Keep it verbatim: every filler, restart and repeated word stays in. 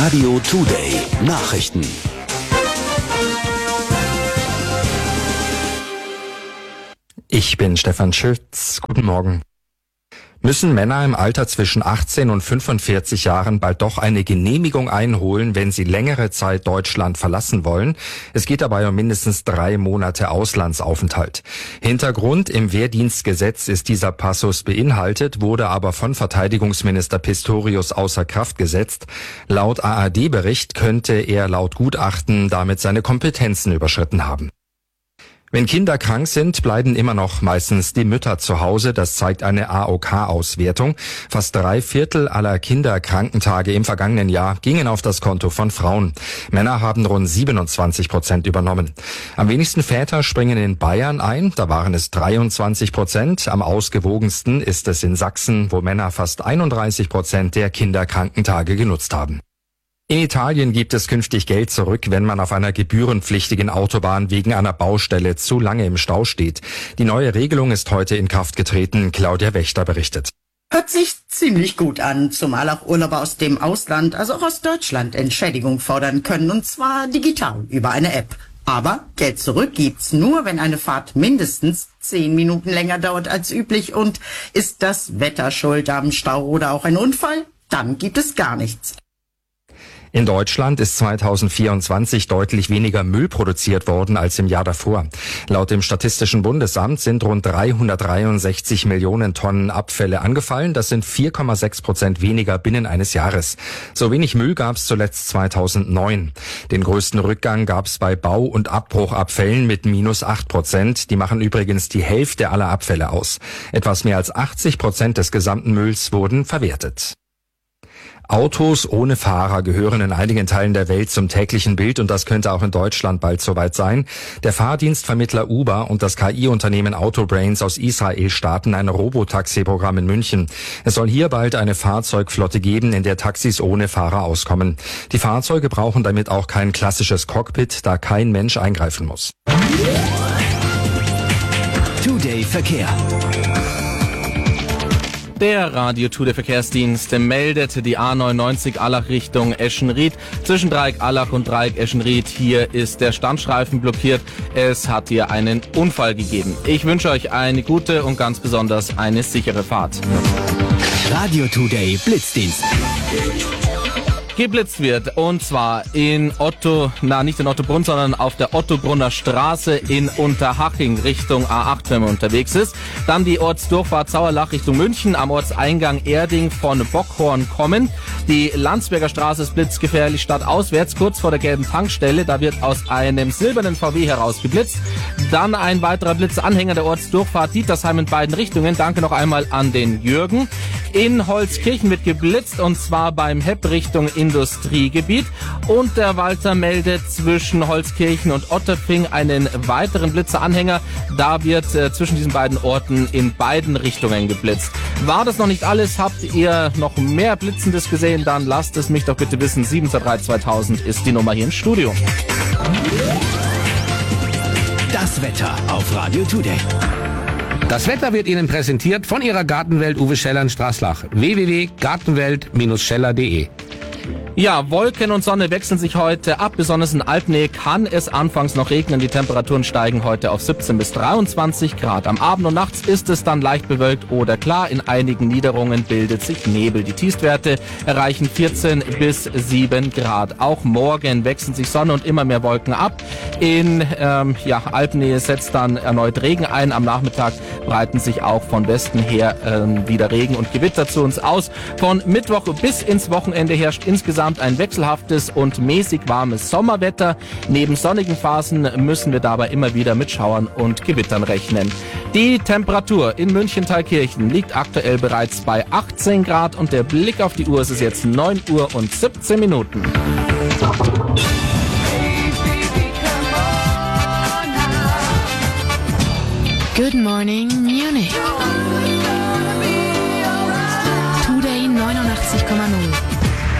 Radio Today Nachrichten. Ich bin Stefan Schütz. Guten Morgen. Müssen Männer im Alter zwischen achtzehn und fünfundvierzig Jahren bald doch eine Genehmigung einholen, wenn sie längere Zeit Deutschland verlassen wollen? Es geht dabei um mindestens drei Monate Auslandsaufenthalt. Hintergrund: im Wehrdienstgesetz ist dieser Passus beinhaltet, wurde aber von Verteidigungsminister Pistorius außer Kraft gesetzt. Laut A R D-Bericht könnte er laut Gutachten damit seine Kompetenzen überschritten haben. Wenn Kinder krank sind, bleiben immer noch meistens die Mütter zu Hause. Das zeigt eine A O K-Auswertung. Fast drei Viertel aller Kinderkrankentage im vergangenen Jahr gingen auf das Konto von Frauen. Männer haben rund siebenundzwanzig Prozent übernommen. Am wenigsten Väter springen in Bayern ein. Da waren es dreiundzwanzig Prozent. Am ausgewogensten ist es in Sachsen, wo Männer fast einunddreißig Prozent der Kinderkrankentage genutzt haben. In Italien gibt es künftig Geld zurück, wenn man auf einer gebührenpflichtigen Autobahn wegen einer Baustelle zu lange im Stau steht. Die neue Regelung ist heute in Kraft getreten. Claudia Wächter berichtet. Hört sich ziemlich gut an, zumal auch Urlauber aus dem Ausland, also auch aus Deutschland, Entschädigung fordern können, und zwar digital über eine App. Aber Geld zurück gibt's nur, wenn eine Fahrt mindestens zehn Minuten länger dauert als üblich. Und ist das Wetter schuld am Stau oder auch ein Unfall? Dann gibt es gar nichts. In Deutschland ist zweitausendvierundzwanzig deutlich weniger Müll produziert worden als im Jahr davor. Laut dem Statistischen Bundesamt sind rund dreihundertdreiundsechzig Millionen Tonnen Abfälle angefallen. Das sind vier Komma sechs Prozent weniger binnen eines Jahres. So wenig Müll gab es zuletzt zweitausendneun. Den größten Rückgang gab es bei Bau- und Abbruchabfällen mit minus acht Prozent. Die machen übrigens die Hälfte aller Abfälle aus. Etwas mehr als achtzig Prozent des gesamten Mülls wurden verwertet. Autos ohne Fahrer gehören in einigen Teilen der Welt zum täglichen Bild, und das könnte auch in Deutschland bald soweit sein. Der Fahrdienstvermittler Uber und das K I-Unternehmen Autobrains aus Israel starten ein Robotaxi-Programm in München. Es soll hier bald eine Fahrzeugflotte geben, in der Taxis ohne Fahrer auskommen. Die Fahrzeuge brauchen damit auch kein klassisches Cockpit, da kein Mensch eingreifen muss. Today Verkehr. Der Radio Today Verkehrsdienst meldet die A neunundneunzig Allach Richtung Eschenried. Zwischen Dreieck Allach und Dreieck Eschenried, hier ist der Standstreifen blockiert. Es hat hier einen Unfall gegeben. Ich wünsche euch eine gute und ganz besonders eine sichere Fahrt. Radio Today Blitzdienst. Geblitzt wird, und zwar in Otto, na nicht in Ottobrunn, sondern auf der Ottobrunner Straße in Unterhaching Richtung A acht, wenn man unterwegs ist. Dann die Ortsdurchfahrt Sauerlach Richtung München, am Ortseingang Erding von Bockhorn kommen. Die Landsberger Straße ist blitzgefährlich stadtauswärts, kurz vor der gelben Tankstelle. Da wird aus einem silbernen V W heraus geblitzt. Dann ein weiterer Blitzanhänger der Ortsdurchfahrt Dietersheim in beiden Richtungen. Danke noch einmal an den Jürgen. In Holzkirchen wird geblitzt, und zwar beim Hepp Richtung Industriegebiet. Und der Walter meldet zwischen Holzkirchen und Otterfing einen weiteren Blitzeranhänger. Da wird äh, zwischen diesen beiden Orten in beiden Richtungen geblitzt. War das noch nicht alles? Habt ihr noch mehr Blitzendes gesehen? Dann lasst es mich doch bitte wissen. sieben zwei drei zweitausend ist die Nummer hier im Studio. Das Wetter auf Radio Today. Das Wetter wird Ihnen präsentiert von Ihrer Gartenwelt Uwe Scheller in Straßlach. w w w punkt gartenwelt Bindestrich scheller punkt de. Ja, Wolken und Sonne wechseln sich heute ab. Besonders in Alpnähe kann es anfangs noch regnen. Die Temperaturen steigen heute auf siebzehn bis dreiundzwanzig Grad. Am Abend und nachts ist es dann leicht bewölkt oder klar. In einigen Niederungen bildet sich Nebel. Die Tiefstwerte erreichen vierzehn bis sieben Grad. Auch morgen wechseln sich Sonne und immer mehr Wolken ab. In ähm, ja, Alpnähe setzt dann erneut Regen ein. Am Nachmittag breiten sich auch von Westen her ähm, wieder Regen und Gewitter zu uns aus. Von Mittwoch bis ins Wochenende herrscht insgesamt ein wechselhaftes und mäßig warmes Sommerwetter. Neben sonnigen Phasen müssen wir dabei immer wieder mit Schauern und Gewittern rechnen. Die Temperatur in München-Thalkirchen liegt aktuell bereits bei achtzehn Grad, und der Blick auf die Uhr, es ist jetzt neun Uhr und siebzehn Minuten. Good morning, Munich.